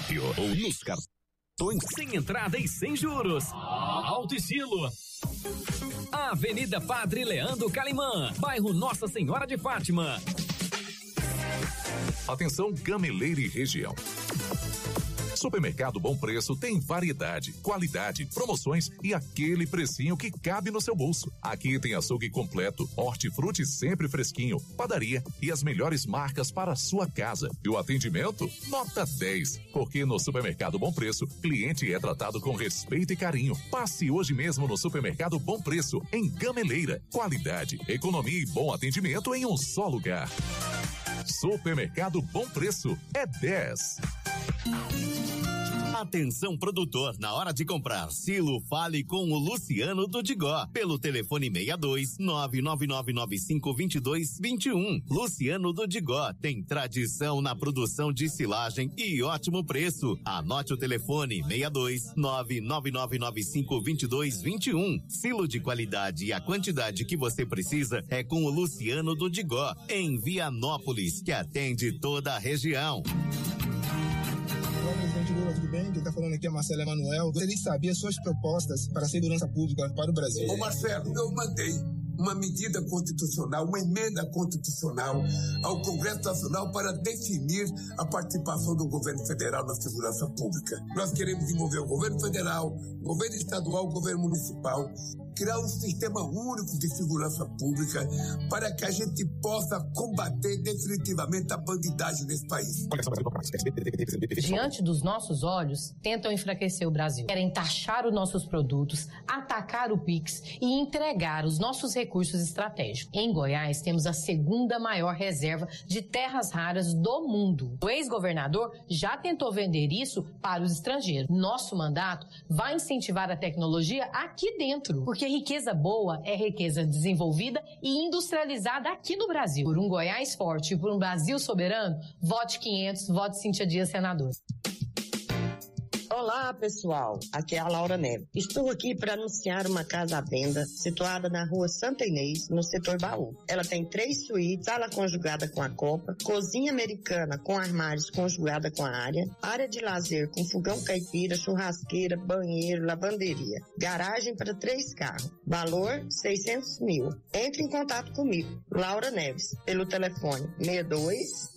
cardápio ou nos cartões sem entrada e sem juros. Alto Estilo. Avenida Padre Leandro Calimã, bairro Nossa Senhora de Fátima. Atenção, Gameleira e região. Supermercado Bom Preço tem variedade, qualidade, promoções e aquele precinho que cabe no seu bolso. Aqui tem açougue completo, hortifruti sempre fresquinho, padaria e as melhores marcas para a sua casa. E o atendimento? Nota 10. Porque no Supermercado Bom Preço, cliente é tratado com respeito e carinho. Passe hoje mesmo no Supermercado Bom Preço, em Gameleira. Qualidade, economia e bom atendimento em um só lugar. Supermercado Bom Preço é 10. Atenção, produtor, na hora de comprar silo, fale com o Luciano do Digó, pelo telefone 62 999952221. Luciano do Digó tem tradição na produção de silagem e ótimo preço. Anote o telefone 62 999952221. Silo de qualidade e a quantidade que você precisa é com o Luciano do Digó, em Vianópolis, que atende toda a região. Olá, presidente Lula, tudo bem? Quem está falando aqui é Marcelo Emanuel. Gostaria de saber as suas propostas para a segurança pública para o Brasil. Ô Marcelo, eu mandei uma medida constitucional, uma emenda constitucional ao Congresso Nacional para definir a participação do governo federal na segurança pública. Nós queremos envolver o governo federal, o governo estadual, o governo municipal, criar um sistema único de segurança pública para que a gente possa combater definitivamente a bandidagem nesse país. Diante dos nossos olhos, tentam enfraquecer o Brasil. Querem taxar os nossos produtos, atacar o Pix e entregar os nossos recursos estratégicos. Em Goiás, temos a segunda maior reserva de terras raras do mundo. O ex-governador já tentou vender isso para os estrangeiros. Nosso mandato vai incentivar a tecnologia aqui dentro, porque riqueza boa é riqueza desenvolvida e industrializada aqui no Brasil. Por um Goiás forte e por um Brasil soberano, vote 500, vote Cíntia Dias, senador. Olá, pessoal. Aqui é a Laura Neves. Estou aqui para anunciar uma casa à venda situada na rua Santa Inês, no setor Baú. Ela tem 3 suítes, sala conjugada com a copa, cozinha americana com armários conjugada com a área de lazer com fogão caipira, churrasqueira, banheiro, lavanderia, garagem para 3 carros. Valor 600 mil. Entre em contato comigo, Laura Neves, pelo telefone 62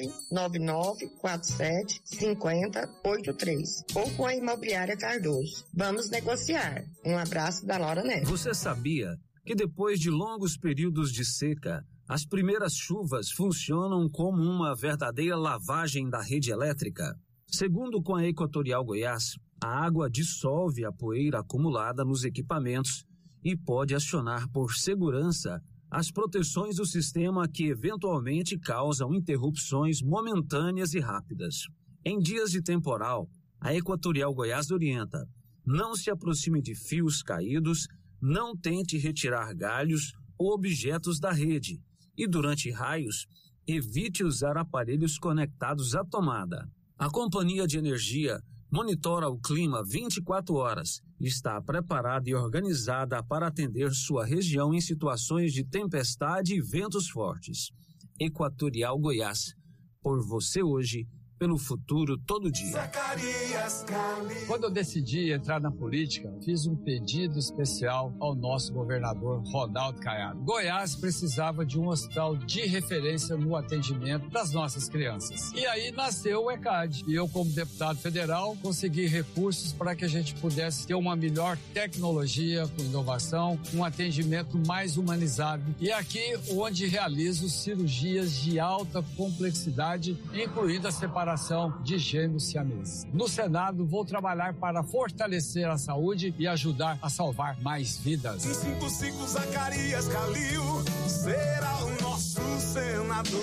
999 47 50 83. Ou com a Imobiliária Cardoso. Vamos negociar. Um abraço da Laura Neves. Você sabia que depois de longos períodos de seca, as primeiras chuvas funcionam como uma verdadeira lavagem da rede elétrica? Segundo com a Equatorial Goiás, a água dissolve a poeira acumulada nos equipamentos e pode acionar por segurança as proteções do sistema que eventualmente causam interrupções momentâneas e rápidas. Em dias de temporal, a Equatorial Goiás orienta: não se aproxime de fios caídos, não tente retirar galhos ou objetos da rede e, durante raios, evite usar aparelhos conectados à tomada. A Companhia de Energia monitora o clima 24 horas e está preparada e organizada para atender sua região em situações de tempestade e ventos fortes. Equatorial Goiás, por você hoje, pelo futuro todo dia. Quando eu decidi entrar na política, fiz um pedido especial ao nosso governador Ronaldo Caiado. Goiás precisava de um hospital de referência no atendimento das nossas crianças. E aí nasceu o ECAD. E eu, como deputado federal, consegui recursos para que a gente pudesse ter uma melhor tecnologia, com inovação, um atendimento mais humanizado. E aqui onde realizo cirurgias de alta complexidade, incluindo a separação de gêmeos siameses. No Senado, vou trabalhar para fortalecer a saúde e ajudar a salvar mais vidas. 55 Zacarias Calil será o nosso senador.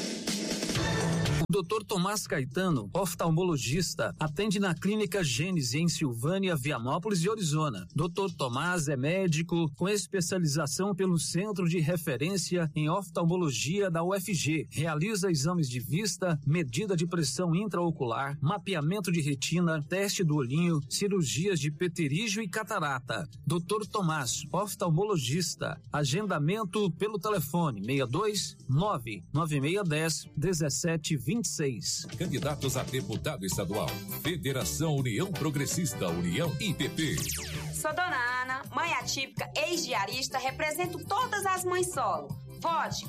O Dr. Tomás Caetano, oftalmologista, atende na Clínica Gênese em Silvânia, Vianópolis e Orizona. Dr. Tomás é médico com especialização pelo Centro de Referência em Oftalmologia da UFG. Realiza exames de vista, medida de pressão intraocular, mapeamento de retina, teste do olhinho, cirurgias de pterígio e catarata. Dr. Tomás, oftalmologista. Agendamento pelo telefone 62 99610 1720. 026. Candidatos a deputado estadual. Federação União Progressista, União IPP. Sou Dona Ana, mãe atípica, ex-diarista, represento todas as mães solo. Vote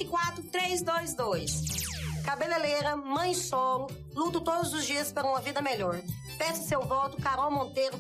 44322. Cabeleireira, mãe solo, luto todos os dias por uma vida melhor. Peço seu voto, Carol Monteiro,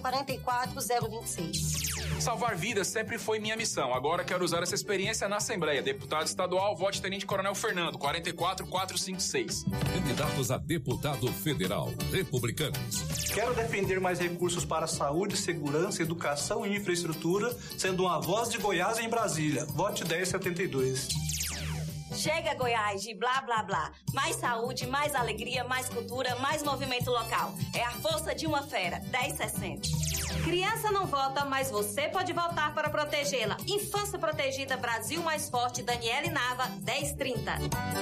44026. Salvar vidas sempre foi minha missão. Agora quero usar essa experiência na Assembleia. Deputado estadual, vote Tenente Coronel Fernando, 44456. Candidatos a deputado federal, republicanos. Quero defender mais recursos para saúde, segurança, educação e infraestrutura, sendo uma voz de Goiás em Brasília. Vote 1072. Chega, Goiás, de blá, blá, blá. Mais saúde, mais alegria, mais cultura, mais movimento local. É a força de uma fera. 1060. Criança não vota, mas você pode votar para protegê-la. Infância Protegida Brasil Mais Forte, Daniele Nava, 1030.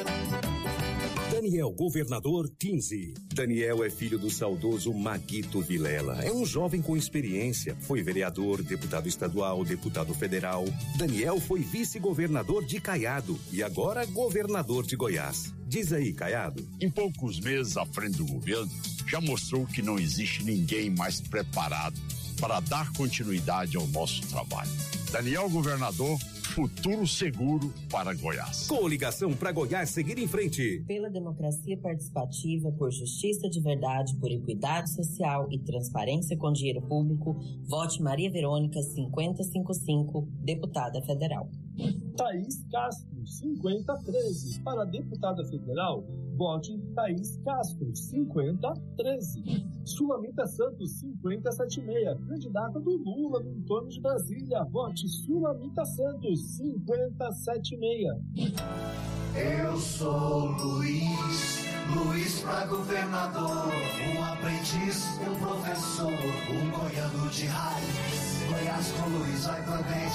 Daniel, governador 15. Daniel é filho do saudoso Maguito Vilela. É um jovem com experiência. Foi vereador, deputado estadual, deputado federal. Daniel foi vice-governador de Caiado e agora governador de Goiás. Diz aí, Caiado. Em poucos meses à frente do governo, já mostrou que não existe ninguém mais preparado para dar continuidade ao nosso trabalho. Daniel, governador, futuro seguro para Goiás. Coligação para Goiás seguir em frente. Pela democracia participativa, por justiça de verdade, por equidade social e transparência com dinheiro público, vote Maria Verônica 5055, deputada federal. Thaís Castro, 5013. Para deputada federal, vote Thaís Castro, 5013. Sulamita Santos, 5076. Candidata do Lula no entorno de Brasília, vote Sulamita Santos, 5076. Eu sou Luiz pra governador, um aprendiz, um professor, um goiano de raiz. Goiás com Luiz vai pra frente.